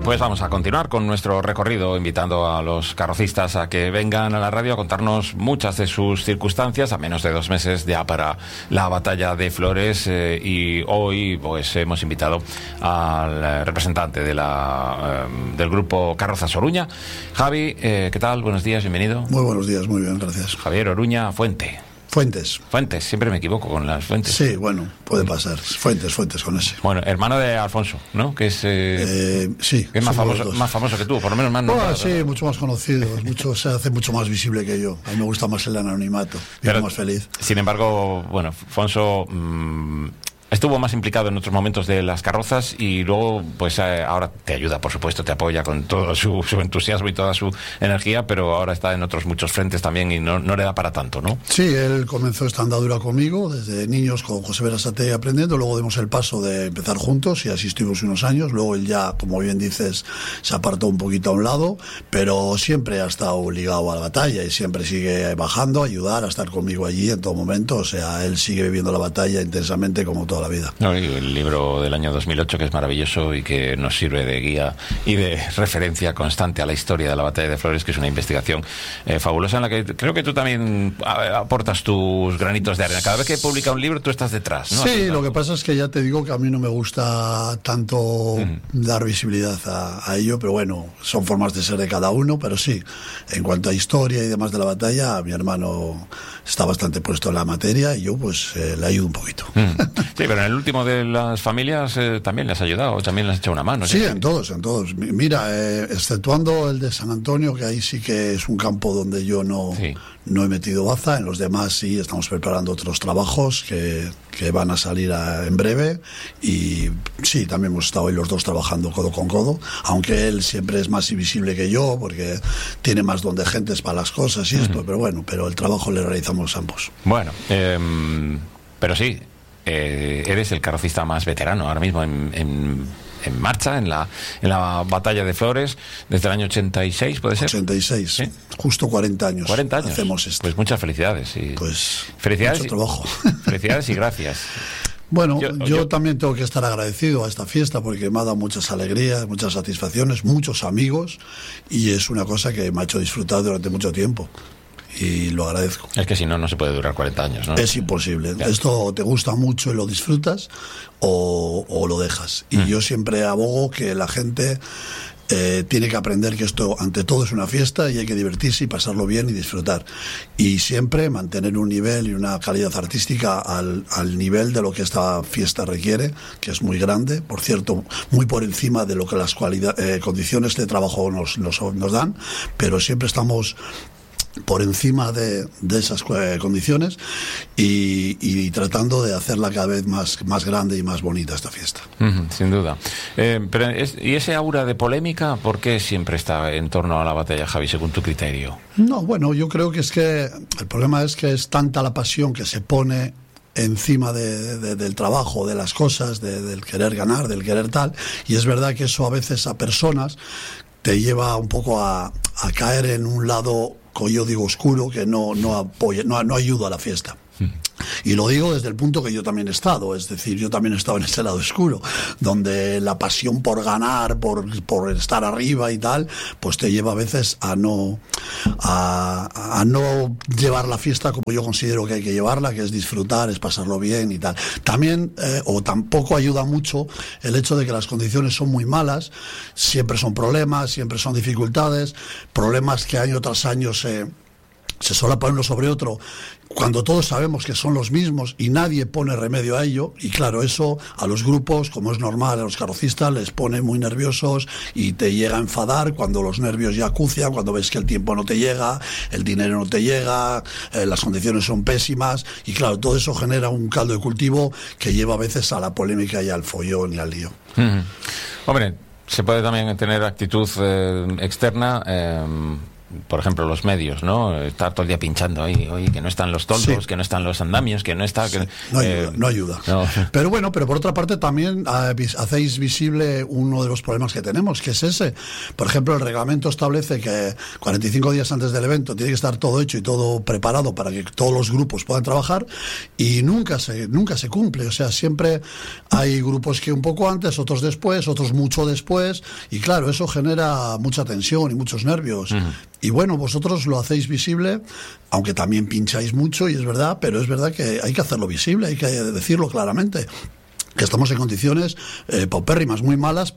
Pues vamos a continuar con nuestro recorrido, invitando a los carrocistas a que vengan a la radio a contarnos muchas de sus circunstancias, a menos de 2 meses ya para la batalla de Flores, y hoy pues hemos invitado al representante de del grupo Carrozas Oruña, Javi. ¿Qué tal? Buenos días, bienvenido. Muy buenos días, muy bien, gracias. Javier Oruña Fuentes, siempre me equivoco con las Fuentes. Sí, bueno, puede pasar. Fuentes con ese. Bueno, hermano de Alfonso, ¿no? Que es sí, que es más famoso que tú, por lo menos más nombrado. Sí, ¿no? Mucho más conocido, se hace mucho más visible que yo. A mí me gusta más el anonimato, pero más feliz. Sin embargo, bueno, Alfonso estuvo más implicado en otros momentos de las carrozas y luego, pues ahora te ayuda, por supuesto, te apoya con todo su entusiasmo y toda su energía, pero ahora está en otros muchos frentes también y no le da para tanto, ¿no? Sí, él comenzó esta andadura conmigo desde niños con José Berasategui aprendiendo, luego dimos el paso de empezar juntos y asistimos unos años, luego él ya, como bien dices, se apartó un poquito a un lado, pero siempre ha estado ligado a la batalla y siempre sigue bajando, a ayudar, a estar conmigo allí en todo momento, o sea, él sigue viviendo la batalla intensamente como todo la vida. No, y el libro del año 2008, que es maravilloso y que nos sirve de guía y de referencia constante a la historia de la batalla de Flores, que es una investigación fabulosa en la que creo que tú también aportas tus granitos de arena. Cada vez que publica un libro tú estás detrás, ¿no? Sí, lo que pasa es que ya te digo que a mí no me gusta tanto dar visibilidad a ello, pero bueno, son formas de ser de cada uno, pero sí, en cuanto a historia y demás de la batalla, mi hermano está bastante puesto en la materia y yo pues le ayudo un poquito. Sí, pero en el último de las familias también le has ayudado, también le has echado una mano. Sí, en todos. Mira, exceptuando el de San Antonio, que ahí sí que es un campo donde yo no he metido baza, en los demás sí estamos preparando otros trabajos que van a salir en breve y sí, también hemos estado ahí los dos trabajando codo con codo, aunque él siempre es más invisible que yo porque tiene más don de gentes para las cosas y esto, pero bueno, pero el trabajo le realizamos ambos. Bueno, pero sí, eres el carrocista más veterano ahora mismo en marcha en la batalla de Flores desde el año 86, ¿puede ser? 86, ¿sí? Justo 40 años. 40 años. Hacemos esto. Pues muchas felicidades. Pues felicidades, mucho trabajo. Felicidades y gracias. Bueno, yo también tengo que estar agradecido a esta fiesta porque me ha dado muchas alegrías, muchas satisfacciones, muchos amigos y es una cosa que me ha hecho disfrutar durante mucho tiempo. Y lo agradezco. Es que si no se puede durar 40 años, ¿no? Es imposible. Claro. Esto te gusta mucho y lo disfrutas o lo dejas. Y yo siempre abogo que la gente tiene que aprender que esto ante todo es una fiesta y hay que divertirse y pasarlo bien y disfrutar. Y siempre mantener un nivel y una calidad artística al nivel de lo que esta fiesta requiere, que es muy grande, por cierto, muy por encima de lo que las condiciones de trabajo nos dan, pero siempre estamos por encima de esas condiciones y tratando de hacerla cada vez más grande y más bonita esta fiesta. Sin duda. ¿Y ese aura de polémica por qué siempre está en torno a la batalla, Javi, según tu criterio? No, bueno, yo creo que es que el problema es que es tanta la pasión que se pone encima del trabajo, de las cosas, del querer ganar, del querer tal, y es verdad que eso a veces a personas te lleva un poco a caer en un lado, como yo digo, oscuro, que no ayuda a la fiesta. Y lo digo desde el punto que yo también he estado, es decir, yo también he estado en ese lado oscuro, donde la pasión por ganar, por estar arriba y tal, pues te lleva a veces a no llevar la fiesta como yo considero que hay que llevarla, que es disfrutar, es pasarlo bien y tal. También, o tampoco ayuda mucho el hecho de que las condiciones son muy malas, siempre son problemas, siempre son dificultades, problemas que año tras año se solapan uno sobre otro, cuando todos sabemos que son los mismos y nadie pone remedio a ello, y claro, eso a los grupos, como es normal, a los carrocistas les pone muy nerviosos y te llega a enfadar cuando los nervios ya acucian, cuando ves que el tiempo no te llega, el dinero no te llega, las condiciones son pésimas, y claro, todo eso genera un caldo de cultivo que lleva a veces a la polémica y al follón y al lío. Hombre, se puede también tener actitud externa, por ejemplo, los medios, ¿no? Estar todo el día pinchando ahí, oye, que no están los toldos, que no están los andamios, que no está... Sí, que, no ayuda. No. Pero bueno, pero por otra parte también hacéis visible uno de los problemas que tenemos, que es ese. Por ejemplo, el reglamento establece que 45 días antes del evento tiene que estar todo hecho y todo preparado para que todos los grupos puedan trabajar, y nunca se cumple. O sea, siempre hay grupos que un poco antes, otros después, otros mucho después, y claro, eso genera mucha tensión y muchos nervios. Y bueno, vosotros lo hacéis visible, aunque también pincháis mucho, y es verdad, pero es verdad que hay que hacerlo visible, hay que decirlo claramente, que estamos en condiciones paupérrimas, muy malas,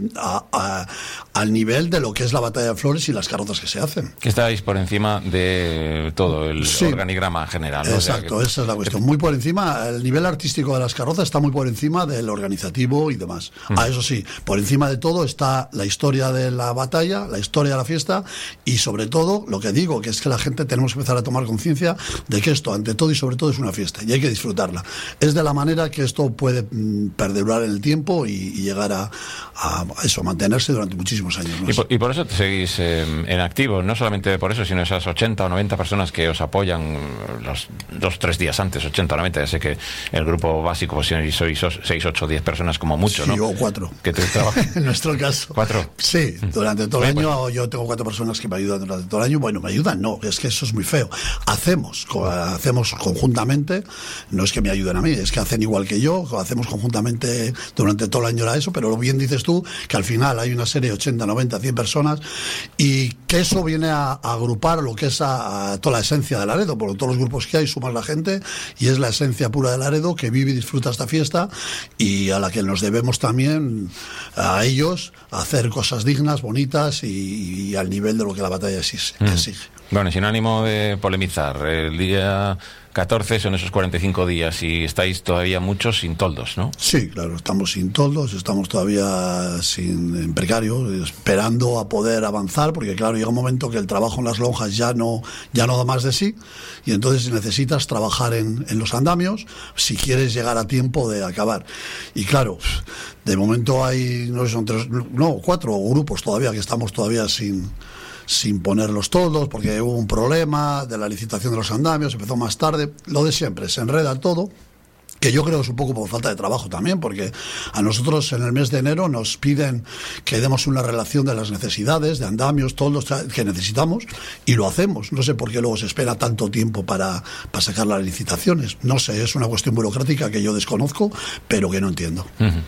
al nivel de lo que es la batalla de Flores y las carrozas que se hacen. Que estáis por encima de todo el organigrama general, ¿no? Exacto, o sea, esa es la cuestión. Muy por encima, el nivel artístico de las carrozas está muy por encima del organizativo y demás. Eso sí, por encima de todo está la historia de la batalla, la historia de la fiesta, y sobre todo, lo que digo, que es que la gente tenemos que empezar a tomar conciencia de que esto, ante todo y sobre todo, es una fiesta, y hay que disfrutarla. Es de la manera que esto puede perdurar en el tiempo y llegar a eso, a mantenerse durante muchísimos años más. Y por eso te seguís en activo, no solamente por eso, sino esas 80 o 90 personas que os apoyan los 2-3 días antes, 80 o 90, ya sé que el grupo básico, pues sois 6, 8, 10 personas como mucho, sí, ¿no? O 4. Que te trabajan. En nuestro caso. ¿4? Sí, durante todo el año yo tengo 4 personas que me ayudan durante todo el año. Bueno, me ayudan, no, es que eso es muy feo. Hacemos conjuntamente, no es que me ayuden a mí, es que hacen igual que yo, hacemos conjuntamente durante todo el año era eso, pero lo bien dices tú, que al final hay una serie de 80, 90, 100 personas, y que eso viene a agrupar lo que es a toda la esencia de Laredo, porque todos los grupos que hay sumas la gente, y es la esencia pura de Laredo que vive y disfruta esta fiesta, y a la que nos debemos también a ellos hacer cosas dignas, bonitas y al nivel de lo que la batalla exige. Bueno, sin ánimo de polemizar, el día 14 son esos 45 días y estáis todavía muchos sin toldos, ¿no? Sí, claro, estamos sin toldos, estamos todavía en precario, esperando a poder avanzar, porque claro, llega un momento que el trabajo en las lonjas ya no da más de sí, y entonces necesitas trabajar en los andamios si quieres llegar a tiempo de acabar. Y claro, de momento hay, no sé, son 4 grupos todavía que estamos todavía sin poner los toldos, porque hubo un problema de la licitación de los andamios, empezó más tarde, lo de siempre, se enreda todo, que yo creo es un poco por falta de trabajo también, porque a nosotros en el mes de enero nos piden que demos una relación de las necesidades, de andamios, toldos que necesitamos, y lo hacemos. No sé por qué luego se espera tanto tiempo para sacar las licitaciones. No sé, es una cuestión burocrática que yo desconozco, pero que no entiendo.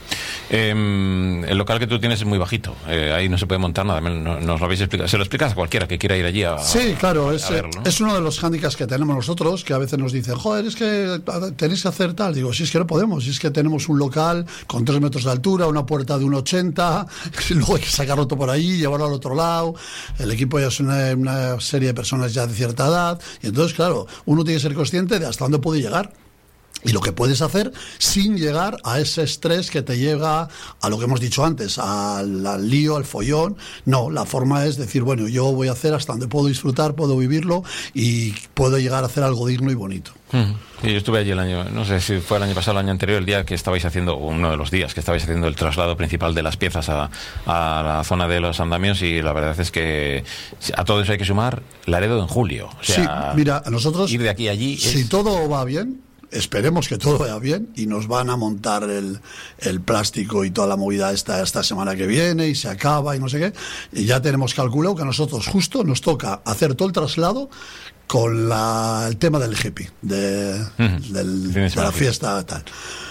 El local que tú tienes es muy bajito, ahí no se puede montar nada, nos lo habéis explicado. Se lo explicas a cualquiera que quiera ir allí sí, claro, a verlo, ¿no? Es uno de los hándicaps que tenemos nosotros, que a veces nos dicen, joder, es que tenéis que hacer tal. Digo, si es que no podemos, si es que tenemos un local con 3 metros de altura, una puerta de 1,80, y luego hay que sacarlo todo por ahí, llevarlo al otro lado, el equipo ya es una serie de personas ya de cierta edad, y entonces claro, uno tiene que ser consciente de hasta dónde puede llegar. Y lo que puedes hacer sin llegar a ese estrés que te llega a lo que hemos dicho antes, al lío, al follón. No, la forma es decir, bueno, yo voy a hacer hasta donde puedo disfrutar, puedo vivirlo y puedo llegar a hacer algo digno y bonito. Sí, yo estuve allí el año, no sé si fue el año pasado o el año anterior, el día que estabais haciendo, uno de los días que estabais haciendo el traslado principal de las piezas a la zona de los andamios, y la verdad es que a todo eso hay que sumar Laredo en julio. O sea, sí, mira, a nosotros ir de aquí a allí si todo va bien, esperemos que todo vaya bien, y nos van a montar el plástico y toda la movida esta semana que viene, y se acaba y no sé qué, y ya tenemos calculado que a nosotros justo nos toca hacer todo el traslado con el tema del hippie, de la fiesta tal.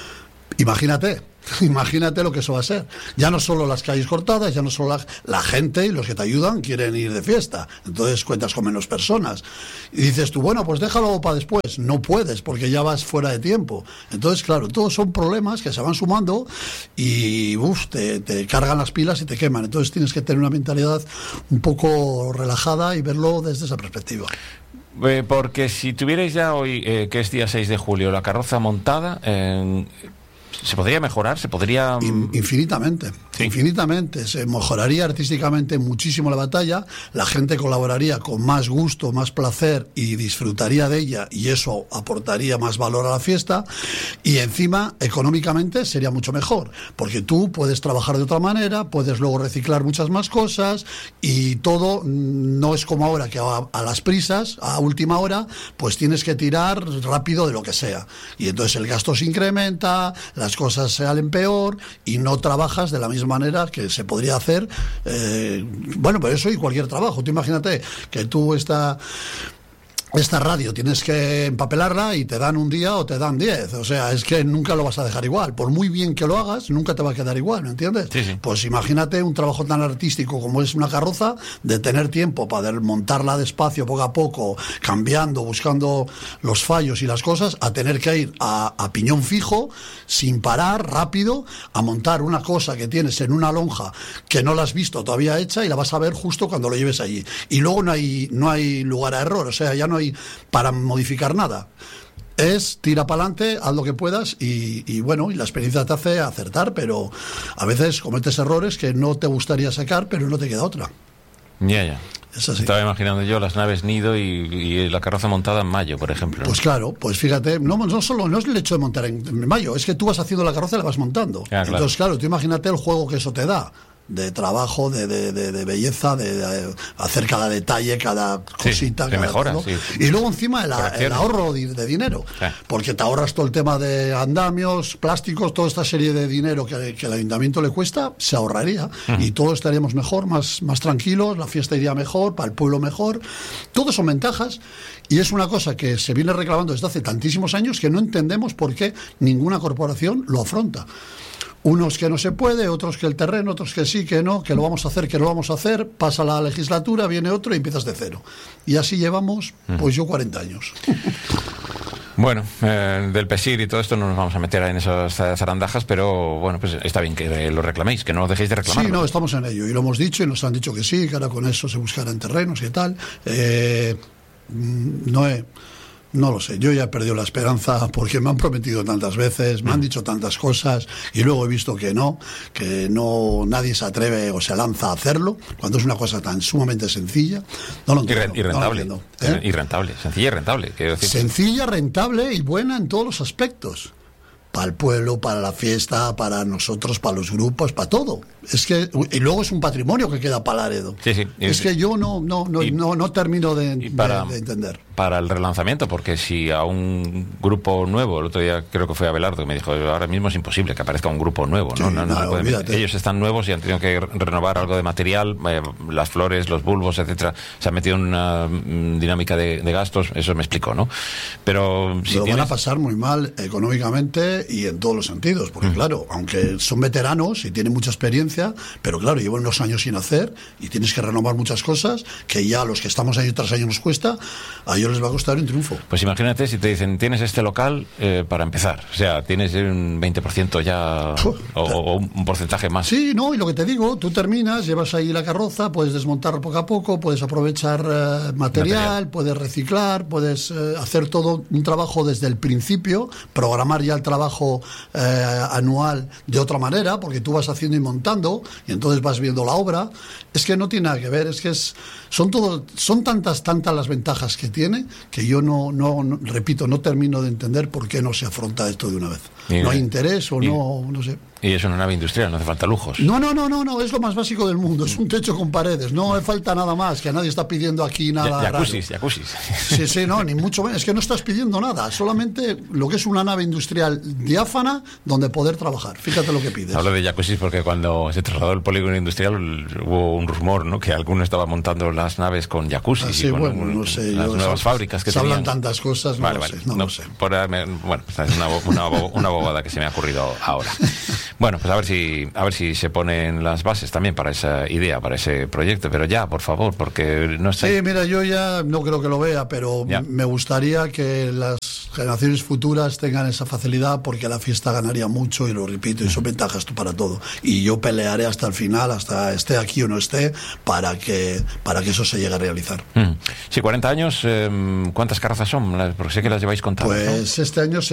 Imagínate lo que eso va a ser. Ya no solo las calles cortadas, ya no solo la gente y los que te ayudan quieren ir de fiesta. Entonces cuentas con menos personas. Y dices tú, bueno, pues déjalo para después. No puedes, porque ya vas fuera de tiempo. Entonces, claro, todos son problemas que se van sumando y te cargan las pilas y te queman. Entonces tienes que tener una mentalidad un poco relajada y verlo desde esa perspectiva. Porque si tuvierais ya hoy, que es día 6 de julio, la carroza montada, ¿se podría mejorar? ¿Se podría...? Infinitamente. Sí. Infinitamente. Se mejoraría artísticamente muchísimo la batalla, la gente colaboraría con más gusto, más placer y disfrutaría de ella, y eso aportaría más valor a la fiesta, y encima económicamente sería mucho mejor, porque tú puedes trabajar de otra manera, puedes luego reciclar muchas más cosas, y todo no es como ahora que a las prisas, a última hora, pues tienes que tirar rápido de lo que sea, y entonces el gasto se incrementa, las cosas salen peor y no trabajas de la misma manera que se podría hacer. Bueno, pero eso y cualquier trabajo. Tú imagínate que tú esta radio tienes que empapelarla y te dan un día o te dan 10. O sea, es que nunca lo vas a dejar igual. Por muy bien que lo hagas, nunca te va a quedar igual, ¿me entiendes? Sí, sí. Pues imagínate un trabajo tan artístico como es una carroza, de tener tiempo para montarla despacio, poco a poco, cambiando, buscando los fallos y las cosas, a tener que ir a piñón fijo, sin parar, rápido, a montar una cosa que tienes en una lonja que no la has visto todavía hecha y la vas a ver justo cuando lo lleves allí. Y luego no hay lugar a error, o sea, ya no hay para modificar nada. Es tira para adelante, haz lo que puedas y bueno, y la experiencia te hace acertar, pero a veces cometes errores que no te gustaría sacar, pero no te queda otra. Ya. Es así. Estaba imaginando yo las naves nido y la carroza montada en mayo, por ejemplo, ¿no? Pues claro, pues fíjate, no solo no es el hecho de montar en mayo, es que tú vas haciendo la carroza y la vas montando. Claro. Entonces, claro, tú imagínate el juego que eso te da, de trabajo, de belleza, de hacer cada detalle, cada cosita, sí, cada mejora, todo. sí. Y luego encima el ahorro de dinero, porque te ahorras todo el tema de andamios, plásticos, toda esta serie de dinero que el ayuntamiento le cuesta, se ahorraría y todos estaríamos mejor, más tranquilos, la fiesta iría mejor, para el pueblo mejor. Todos son ventajas y es una cosa que se viene reclamando desde hace tantísimos años que no entendemos por qué ninguna corporación lo afronta. Unos que no se puede, otros que el terreno, otros que sí, que no, que lo vamos a hacer, que no lo vamos a hacer, pasa la legislatura, viene otro y empiezas de cero. Y así llevamos, pues yo 40 años. Bueno, del PESIR y todo esto no nos vamos a meter en esas zarandajas, pero bueno, pues está bien que lo reclaméis, que no lo dejéis de reclamar. Sí, no, estamos en ello y lo hemos dicho y nos han dicho que sí, que ahora con eso se buscarán terrenos y tal. No lo sé, yo ya he perdido la esperanza porque me han prometido tantas veces, me han dicho tantas cosas y luego he visto que no nadie se atreve o se lanza a hacerlo cuando es una cosa tan sumamente sencilla. No lo entiendo. Y rentable. No lo entiendo, Y rentable, sencilla y rentable. Quiero decir. Sencilla, rentable y buena en todos los aspectos. Para el pueblo, para la fiesta, para nosotros, para los grupos, para todo. Es que y luego es un patrimonio que queda para Laredo. Sí. Es que yo no termino de entender. Para el relanzamiento, porque si a un grupo nuevo, el otro día creo que fue Abelardo que me dijo, ahora mismo es imposible que aparezca un grupo nuevo, sí, ellos están nuevos y han tenido que renovar algo de material, las flores, los bulbos, etcétera, se han metido en una dinámica de gastos, eso me explicó, ¿no? Pero si van a pasar muy mal económicamente y en todos los sentidos, porque claro, aunque son veteranos y tienen mucha experiencia, pero claro, llevan unos años sin hacer y tienes que renovar muchas cosas que ya a los que estamos año tras año nos cuesta, a ellos les va a costar un triunfo. Pues imagínate si te dicen, tienes este local para empezar, o sea, tienes un 20% ya o un porcentaje más. Sí, no, y lo que te digo, tú terminas, llevas ahí la carroza, puedes desmontar poco a poco, puedes aprovechar material, puedes reciclar, puedes hacer todo un trabajo desde el principio, programar ya el trabajo anual de otra manera, porque tú vas haciendo y montando y entonces vas viendo la obra. Es que no tiene nada que ver, es que son tantas las ventajas que tiene que yo repito, no termino de entender por qué no se afronta esto de una vez. No hay interés o no sé. Y es una nave industrial, no hace falta lujos. No, es lo más básico del mundo, es un techo con paredes, no hace falta nada más, que nadie está pidiendo aquí nada jacuzzis. Sí, no, ni mucho menos, es que no estás pidiendo nada, solamente lo que es una nave industrial diáfana donde poder trabajar, fíjate lo que pides. Hablo de jacuzzis porque cuando se trasladó el polígono industrial hubo un rumor, ¿no?, que alguno estaba montando las naves con jacuzzis. Sí, bueno, no sé. Las nuevas fábricas que se tenían. Hablan tantas cosas, no lo sé. Bueno, es una bobada que se me ha ocurrido ahora. Bueno, pues a ver si se ponen las bases también para esa idea, para ese proyecto, pero ya, por favor, porque no está. Sí, mira, yo ya no creo que lo vea, pero me gustaría que las generaciones futuras tengan esa facilidad, porque la fiesta ganaría mucho, y lo repito, y son ventajas para todo. Y yo pelearé hasta el final, hasta esté aquí o no esté, para que eso se llegue a realizar. Sí, 40 años, ¿cuántas carrozas son? Porque sé que las lleváis contadas, pues, ¿no? Este año